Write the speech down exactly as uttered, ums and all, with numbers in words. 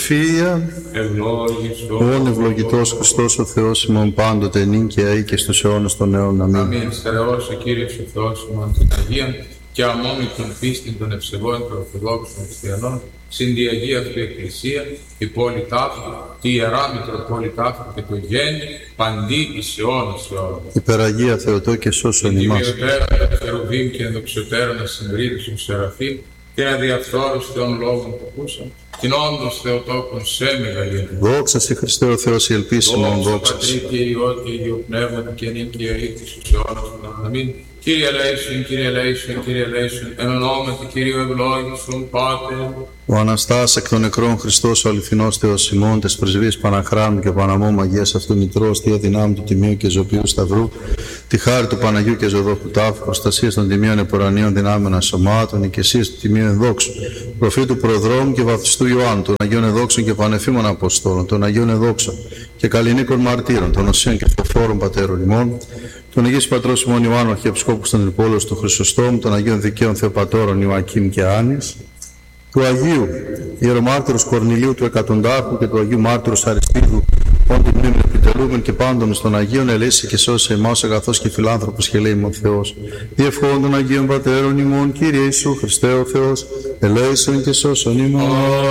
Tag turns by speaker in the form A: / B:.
A: Σοφία, όν ευλογητός Χριστός ο Θεός ημών πάντοτε νυν και αεί και στους αιώνες των αιώνων. Αμήν.
B: Αμήν. Στερεός ο Κύριος ο Θεός ημών την Αγία και αμόμη των πίστην των ευσεβών των Ορθοδόξων Χριστιανών, συν τη Αγία αυτή Εκκλησία, η πόλη ταύτη, τη Ιερά Μητροπόλη ταύτη και το γέννη παντί εις αιώνας αιώνων.
A: Υπεραγία Θεοτό και σώσον ημάς.
B: Τιμιωτέρα τα Χερουβίμ και ενδοξιωτέρα να συγκρίτησουν Σεραφείμ, και αδιαφθόρους Θεών λόγων που ακούσαν, την όντως Θεοτόκον σε μεγαλύτερη.
A: Δόξα σε Χριστέ ο Θεός η ελπίσιμον, δόξα.
B: Πατρί και Υιό και Υιό Πνεύματι και νυν και αεί και στους αιώνας των αιώνων. Αμήν. Κύριε ελέησον, Κύριε ελέησον, Κύριε ελέησον, εν ονόματι Κυρίου ευλόγησον, Πάτερ.
A: Ο Αναστάς εκ των νεκρών Χριστός ο αληθινός Θεός ημών, τες πρεσβείες Παναχράντου και Παναμώ Αγίας αυτού Μητρός, Θεία δυνάμει του Τιμίου και Ζωπίου Σταυρού, τη χάρη του Παναγιού και Ζωδόχου Τάφου, προστασίας των Τιμίων Επουρανίων δυνάμεων ασωμάτων, οικεσίας του Τιμίου Ενδόξου, προφήτου Προδρόμου και Βαπτιστού Ιωάννου, των Αγίων Εδόξων και Πανεφήμων Αποστόλων, των Αγίων Εδόξων και Καλλινίκων Μαρτύρων, των Οσίων και Φοφόρων Πατέρων ημών, των Αγίος Πατρός ημών Ιωάννου Αρχιεπισκόπου των Τρυπόλεως του Χρυσοστόμου, των Αγίων Δικαίων Θεοπατώρων Ιωακήμ και Άνης, του Αγίου Ιερομάρτυρος Κορνηλίου του Εκατοντάρχου και του Αγίου Μάρτυρος Αριστίδου, όντων μνήμην επιτελούμεν και πάντων στον Αγίων ελέησε και σώσε εμάς αγαθός και φιλάνθρωπος και λέημον Θεός. Διευχών των Αγίων Πατέρων ημών, Κύριε Ιησού Χριστέ ο Θεός, ελέησον και σώσον ημών.